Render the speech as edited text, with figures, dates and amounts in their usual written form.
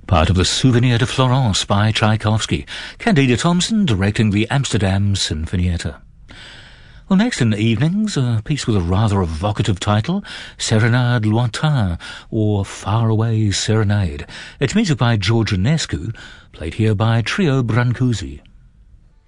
part of the Souvenir de Florence by Tchaikovsky, Candida Thompson directing the Amsterdam Sinfonietta. Well, next in Evenings, a piece with a rather evocative title, Serenade Lointain, or Faraway Serenade. It's music by George Enescu, played here by Trio Brancusi.